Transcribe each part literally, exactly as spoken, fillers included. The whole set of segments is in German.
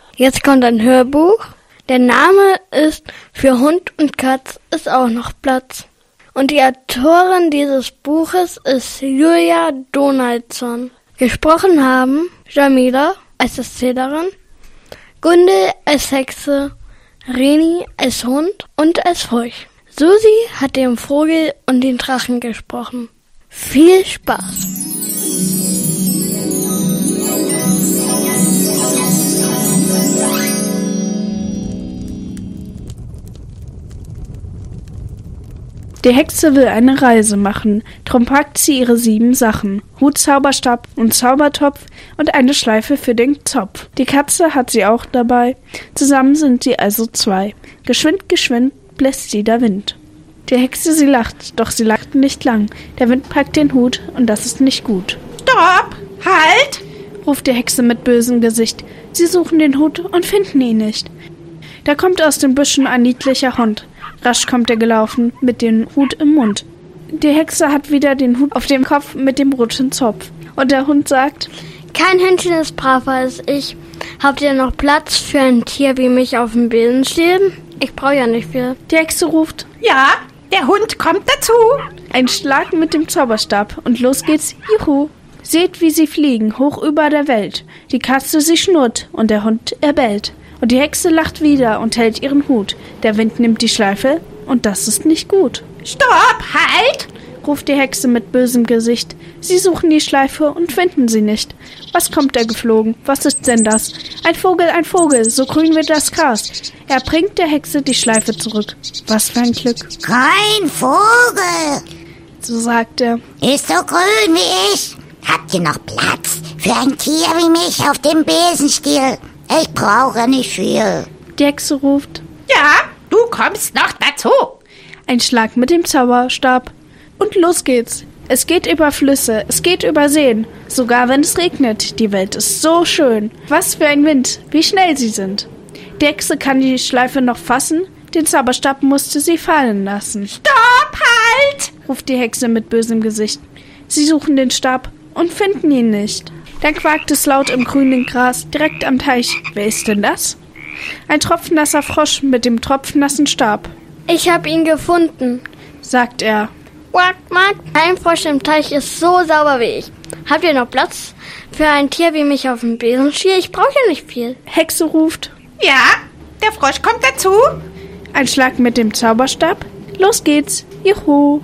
Jetzt kommt ein Hörbuch. Der Name ist Für Hund und Katz ist auch noch Platz. Und die Autorin dieses Buches ist Julia Donaldson. Gesprochen haben Jamila als Erzählerin, Gundel als Hexe, Reni als Hund und als Frosch. Susi hat den Vogel und den Drachen gesprochen. Viel Spaß! Die Hexe will eine Reise machen, drum packt sie ihre sieben Sachen. Hut, Zauberstab und Zaubertopf und eine Schleife für den Zopf. Die Katze hat sie auch dabei, zusammen sind sie also zwei. Geschwind, geschwind bläst sie der Wind. Die Hexe, sie lacht, doch sie lacht nicht lang. Der Wind packt den Hut und das ist nicht gut. Stopp! Halt! Ruft die Hexe mit bösem Gesicht. Sie suchen den Hut und finden ihn nicht. Da kommt aus den Büschen ein niedlicher Hund. Rasch kommt er gelaufen, mit dem Hut im Mund. Die Hexe hat wieder den Hut auf dem Kopf mit dem roten Zopf. Und der Hund sagt: Kein Hündchen ist braver als ich. Habt ihr noch Platz für ein Tier wie mich auf dem Besenstiel? Ich brauche ja nicht viel. Die Hexe ruft: Ja, der Hund kommt dazu. Ein Schlag mit dem Zauberstab und los geht's, juhu. Seht, wie sie fliegen, hoch über der Welt. Die Katze, sie schnurrt und der Hund, er bellt. Und die Hexe lacht wieder und hält ihren Hut. Der Wind nimmt die Schleife und das ist nicht gut. Stopp, halt! Ruft die Hexe mit bösem Gesicht. Sie suchen die Schleife und finden sie nicht. Was kommt da geflogen? Was ist denn das? Ein Vogel, ein Vogel, so grün wird das Gras. Er bringt der Hexe die Schleife zurück. Was für ein Glück. Kein Vogel, so sagt er. Ist so grün wie ich. Habt ihr noch Platz für ein Tier wie mich auf dem Besenstiel? Ich brauche nicht viel. Die Hexe ruft: Ja, du kommst noch dazu. Ein Schlag mit dem Zauberstab und los geht's. Es geht über Flüsse, es geht über Seen, sogar wenn es regnet. Die Welt ist so schön. Was für ein Wind, wie schnell sie sind. Die Hexe kann die Schleife noch fassen, den Zauberstab musste sie fallen lassen. Stopp, halt! Ruft die Hexe mit bösem Gesicht. Sie suchen den Stab und finden ihn nicht. Dann quakt es laut im grünen Gras, direkt am Teich. Wer ist denn das? Ein tropfnasser Frosch mit dem tropfnassen Stab. Ich hab ihn gefunden, sagt er. Quack, quack. Ein Frosch im Teich ist so sauber wie ich. Habt ihr noch Platz für ein Tier wie mich auf dem Besenstiel? Ich brauche ja nicht viel. Hexe ruft: Ja, der Frosch kommt dazu. Ein Schlag mit dem Zauberstab. Los geht's, juhu.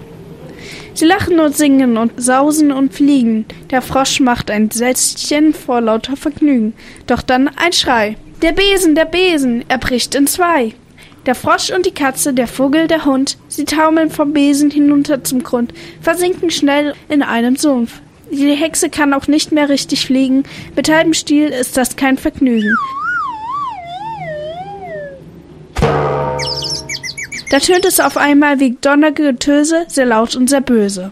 Sie lachen und singen und sausen und fliegen. Der Frosch macht ein Sätzchen vor lauter Vergnügen. Doch dann ein Schrei. Der Besen, der Besen, er bricht in zwei. Der Frosch und die Katze, der Vogel, der Hund, sie taumeln vom Besen hinunter zum Grund, versinken schnell in einem Sumpf. Die Hexe kann auch nicht mehr richtig fliegen. Mit halbem Stiel ist das kein Vergnügen. Da tönt es auf einmal wie Donnergetöse, sehr laut und sehr böse.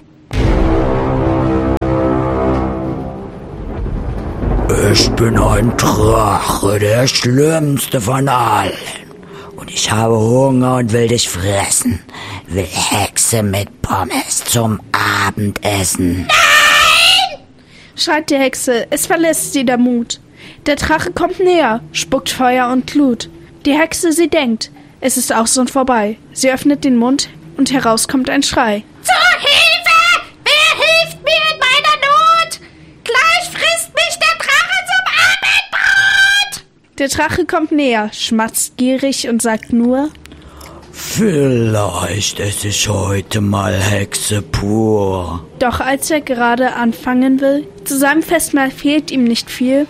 Ich bin ein Drache, der schlimmste von allen. Und ich habe Hunger und will dich fressen. Will Hexe mit Pommes zum Abendessen. Nein! Schreit die Hexe, es verlässt sie der Mut. Der Drache kommt näher, spuckt Feuer und Glut. Die Hexe, sie denkt, es ist aus und vorbei. Sie öffnet den Mund und heraus kommt ein Schrei. Zur Hilfe! Wer hilft mir in meiner Not? Gleich frisst mich der Drache zum Abendbrot! Der Drache kommt näher, schmatzt gierig und sagt nur: Vielleicht esse ich heute mal Hexe pur. Doch als er gerade anfangen will, zu seinem Festmahl fehlt ihm nicht viel.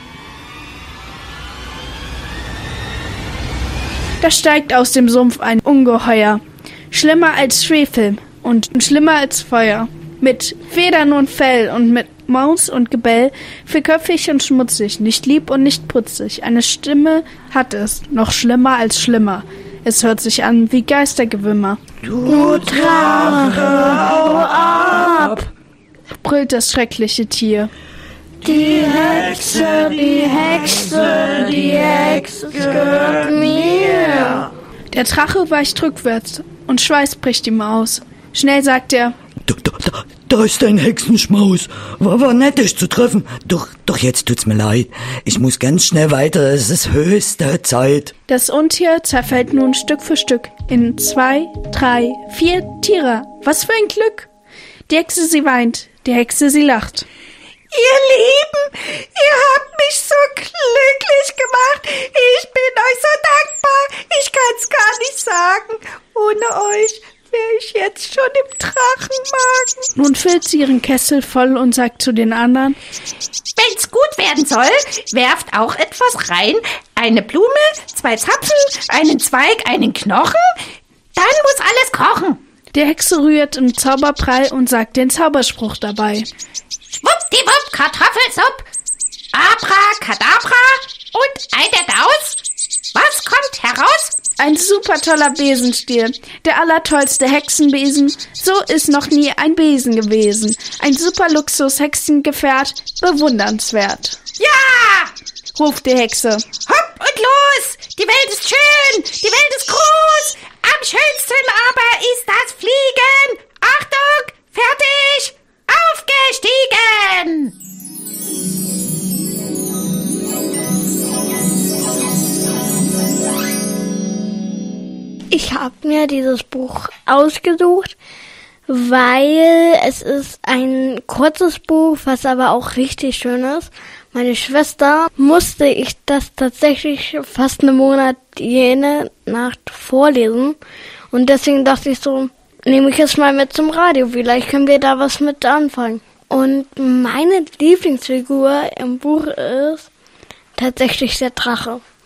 Da steigt aus dem Sumpf ein Ungeheuer, schlimmer als Schwefel und schlimmer als Feuer, mit Federn und Fell und mit Maus und Gebell, vierköpfig und schmutzig, nicht lieb und nicht putzig. Eine Stimme hat es, noch schlimmer als schlimmer. Es hört sich an wie Geistergewimmer. Du Drache, hau ab! Brüllt das schreckliche Tier. Die Hexe, die Hexe, die Hexe gehört mir. Der Drache weicht rückwärts und Schweiß bricht ihm aus. Schnell sagt er: Du, du, da ist dein Hexenschmaus. War, war nett, dich zu treffen. Doch, doch jetzt tut's mir leid. Ich muss ganz schnell weiter. Es ist höchste Zeit. Das Untier zerfällt nun Stück für Stück in zwei, drei, vier Tiere. Was für ein Glück! Die Hexe, sie weint. Die Hexe, sie lacht. Ihr Lieben, ihr habt mich so glücklich gemacht. Ich bin euch so dankbar. Ich kann's gar nicht sagen. Ohne euch wäre ich jetzt schon im Drachenmagen. Nun füllt sie ihren Kessel voll und sagt zu den anderen: Wenn's gut werden soll, werft auch etwas rein. Eine Blume, zwei Zapfen, einen Zweig, einen Knochen. Dann muss alles kochen. Die Hexe rührt im Zauberbrei und sagt den Zauberspruch dabei. Schwuppdiwupp, Kartoffelsupp, Abracadabra und eine Daus. Was kommt heraus? Ein super toller Besenstiel. Der allertollste Hexenbesen. So ist noch nie ein Besen gewesen. Ein super Luxus-Hexengefährt. Bewundernswert. Ja! Ruft die Hexe. Hopp und los! Die Welt ist schön! Die Welt ist groß! Am schönsten aber ist das Fliegen! Achtung! Fertig! Aufgestiegen! Ich habe mir dieses Buch ausgesucht, weil es ist ein kurzes Buch, was aber auch richtig schön ist. Meine Schwester musste ich das tatsächlich fast einen Monat jene Nacht vorlesen. Und deswegen dachte ich so, nehme ich es mal mit zum Radio. Vielleicht können wir da was mit anfangen. Und meine Lieblingsfigur im Buch ist tatsächlich der Drache.